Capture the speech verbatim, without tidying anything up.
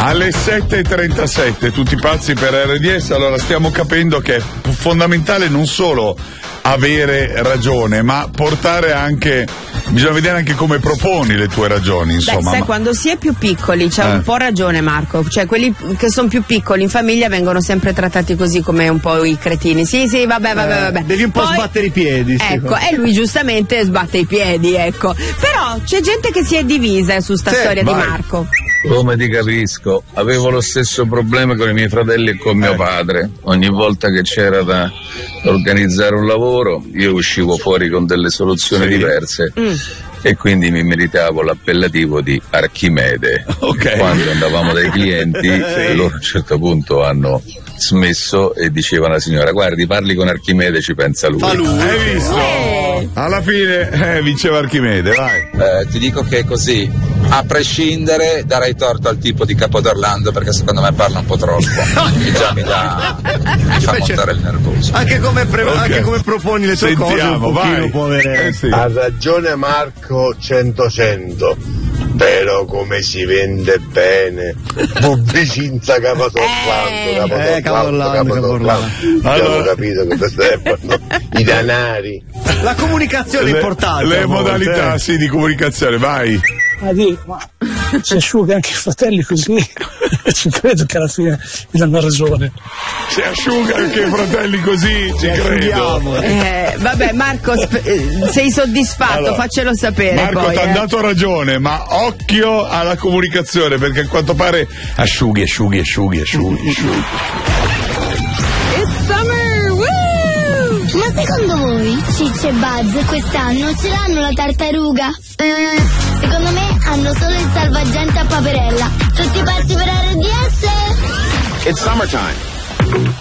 Alle sette e trentasette, tutti pazzi per R D S. Allora stiamo capendo che è fondamentale non solo avere ragione, ma portare anche, bisogna vedere anche come proponi le tue ragioni, insomma. Beh, sai, ma... quando si è più piccoli c'ha eh. un po' ragione Marco, cioè quelli che sono più piccoli in famiglia vengono sempre trattati così come un po' i cretini. Sì, sì, vabbè, vabbè, eh, vabbè. Devi un po' Poi, sbattere i piedi. Ecco, e lui giustamente sbatte i piedi, ecco. Però c'è gente che si è divisa su sta sì, storia vai. di Marco. Come ti capisco, avevo lo stesso problema con i miei fratelli e con mio padre. Ogni volta che c'era da organizzare un lavoro io uscivo fuori con delle soluzioni sì. diverse mm. e quindi mi meritavo l'appellativo di Archimede. Okay. Quando andavamo dai clienti sì. loro a un certo punto hanno smesso e diceva la signora: guardi, parli con Archimede, ci pensa lui. Fa lui. Hai visto? Eh. Alla fine eh, vinceva Archimede, vai. Eh, ti dico che è così, a prescindere darei torto al tipo di Capodorlando, perché secondo me parla un po' troppo e già mi dà mi fa montare il nervoso. Anche come, pre- okay. anche come proponi le tue Sentiamo, cose un pochino vai. può avere eh, sì. Ha ragione Marco cento cento, però come si vende bene pubblicinza Capodorlando, eh, Capodorlando, Capodorlando. Abbiamo capito che servono i danari. La comunicazione è importante. Le modalità eh. sì di comunicazione, vai. Ah, di, ma si asciuga anche i fratelli così, ci credo che alla fine mi danno ragione. Si asciuga anche i fratelli così, ci credo. Eh, vabbè Marco, sp- sei soddisfatto, allora, faccelo sapere. Marco ti ha eh. dato ragione, ma occhio alla comunicazione, perché a quanto pare asciughi, asciughi, asciughi, asciughi, asciughi. It's summer, woo! Ma secondo voi Ciccio e Buzz quest'anno ce l'hanno la tartaruga? Eh, secondo me hanno solo il salvagente a Paperella. Tutti pazzi per R D S? It's summertime.